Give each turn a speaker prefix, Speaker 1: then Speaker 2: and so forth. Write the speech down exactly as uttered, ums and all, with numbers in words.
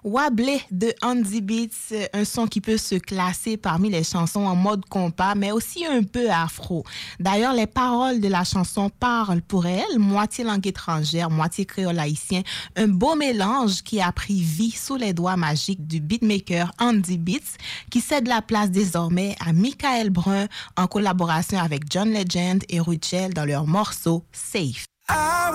Speaker 1: Wablé de Andy Beats, un son qui peut se classer parmi les chansons en mode compas, mais aussi un peu afro. D'ailleurs, les paroles de la chanson parlent pour elle, moitié langue étrangère, moitié créole haïtien, un beau mélange qui a pris vie sous les doigts magiques du beatmaker Andy Beats, qui cède la place désormais à Michael Brun en collaboration avec John Legend et Ruchel dans leur morceau Safe.